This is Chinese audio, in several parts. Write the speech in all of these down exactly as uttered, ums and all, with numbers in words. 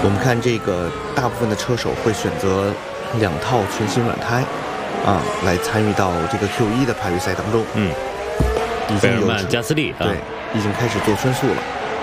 我们看这个大部分的车手会选择两套全新软胎，啊，来参与到这个 Q 一的排位赛当中。 嗯， 已经有贝尔曼、加斯利， 对，已经开始做圈速了。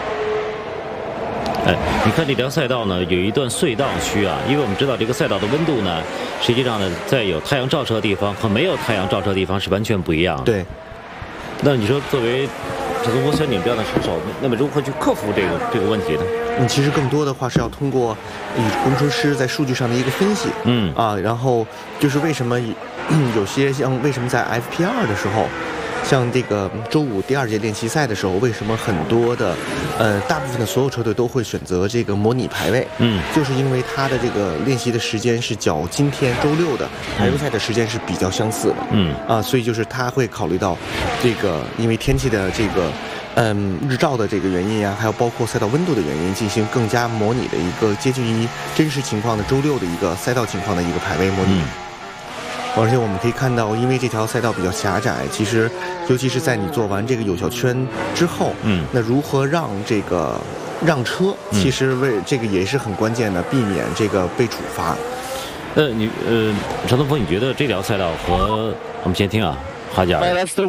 哎，你看这条赛道呢，有一段隧道区啊，因为我们知道这个赛道的温度呢，实际上呢，在有太阳照射的地方和没有太阳照射的地方是完全不一样的。 对。 那你说，作为这个涡旋拧这样的车手，那么如何去克服这个这个问题呢？ 嗯，其实更多的话是要通过与工程师在数据上的一个分析。 嗯啊，然后就是为什么有些像为什么在 F P 二的时候。像这个周五第二届练习赛的时候，为什么很多的，呃，大部分的所有车队都会选择这个模拟排位？ 嗯， 就是因为它的这个练习的时间是较今天周六的排位赛的时间是比较相似的。 嗯， 啊，所以就是他会考虑到这个，因为天气的这个，嗯，日照的这个原因啊，还有包括赛道温度的原因，进行更加模拟的一个接近于真实情况的周六的一个赛道情况的一个排位模拟。嗯，而且我们可以看到，因为这条赛道比较狭窄，其实尤其是在你做完这个有效圈之后，嗯，那如何让这个让车，其实为这个也是很关键的，避免这个被处罚。 呃，你呃，陈东峰，你觉得这条赛道和我们先听啊，哈加尔。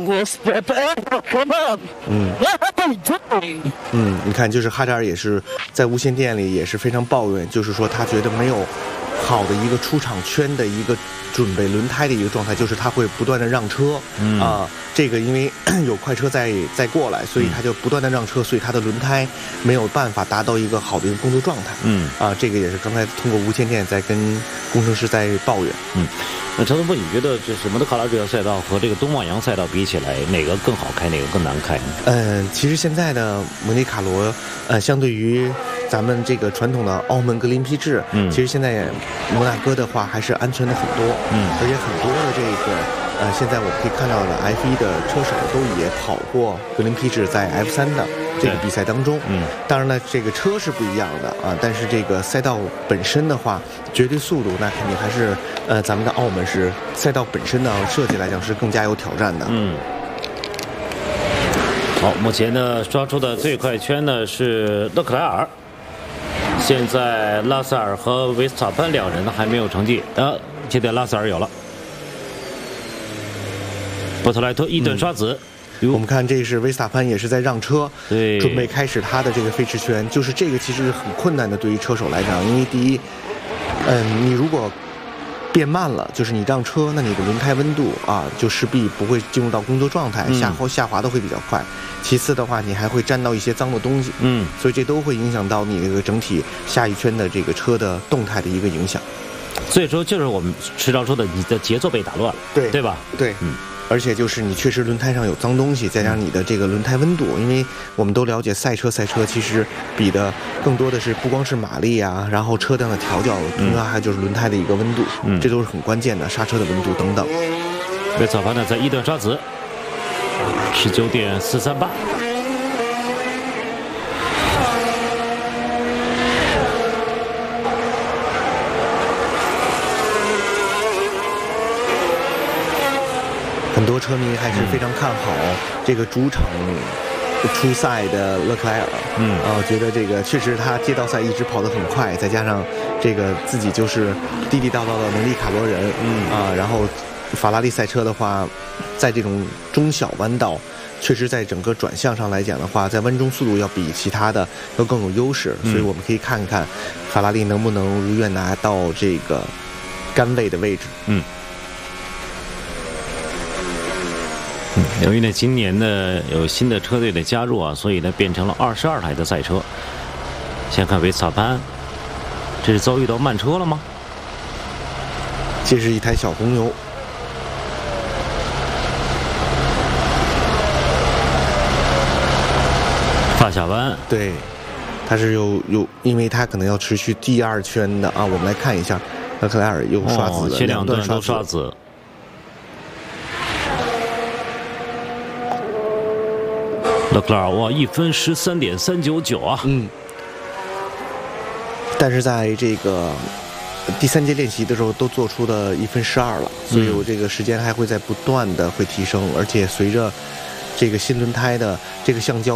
嗯嗯，你看，就是哈扎尔也是在无线电里也是非常抱怨，就是说他觉得没有好的一个出场圈的一个准备轮胎的一个状态，就是他会不断的让车，嗯啊、呃，这个因为有快车在在过来，所以他就不断的让车，所以他的轮胎没有办法达到一个好的一个工作状态，嗯啊、呃，这个也是刚才通过无线电在跟工程师在抱怨， 嗯。那陈东峰，你觉得这是蒙特卡罗这条赛道和这个东望洋赛道比起来，哪个更好开，哪个更难开呢？ 嗯、呃，其实现在的蒙特卡罗，呃，相对于咱们这个传统的澳门格林皮制，嗯，其实现在摩纳哥的话还是安全的很多，嗯，而且很多的这个，呃，现在我们可以看到的 F 一的车手都也跑过格林皮制在 F 三的这个比赛当中，嗯，当然了，这个车是不一样的啊，但是这个赛道本身的话，绝对速度那肯定还是，呃，咱们的澳门是赛道本身的设计来讲是更加有挑战的，嗯。 好，目前呢刷出的最快圈呢是勒克莱尔，现在拉塞尔和维斯塔潘两人呢还没有成绩，啊，现在拉塞尔有了，波特莱特一顿刷子。 嗯，我们看，这是维斯塔潘也是在让车， 对， 准备开始他的这个飞驰圈。就是这个其实是很困难的，对于车手来讲，因为第一，嗯，你如果变慢了，就是你让车，那你的轮胎温度啊，就势必不会进入到工作状态，下滑下滑的会比较快。其次的话，你还会沾到一些脏的东西，嗯，所以这都会影响到你这个整体下一圈的这个车的动态的一个影响。 所以说，就是我们迟早说的，你的节奏被打乱了， 对对吧？ 对，嗯。而且就是你确实轮胎上有脏东西，再加上你的这个轮胎温度，因为我们都了解赛车，赛车其实比的更多的是不光是马力啊，然后车辆的调教，同样还就是轮胎的一个温度，嗯，这都是很关键的，刹车的温度等等。 维斯塔潘呢，在一段刷子，十九点四三八。 很多车迷还是非常看好这个主场出赛的勒克莱尔，嗯啊，觉得这个确实他街道赛一直跑得很快，再加上这个自己就是地地道道的蒙特卡罗人，嗯啊，然后法拉利赛车的话，在这种中小弯道，确实在整个转向上来讲的话，在弯中速度要比其他的要更有优势，所以我们可以看看法拉利能不能如愿拿到这个杆位的位置，嗯。 由于呢，今年呢有新的车队的加入啊，所以呢变成了二十二台的赛车。先看维斯塔潘，这是遭遇到慢车了吗？ 这是一台小红牛。 发下弯， 对，它是有有，因为它可能要持续第二圈的啊。我们来看一下，勒克莱尔又刷子了， 前两段刷都刷子。勒克莱尔哇，一分十三点三九九啊！ 嗯，但是在这个第三节练习的时候，都做出了一分十二了，所以我这个时间还会在不断的会提升，而且随着这个新轮胎的这个橡胶。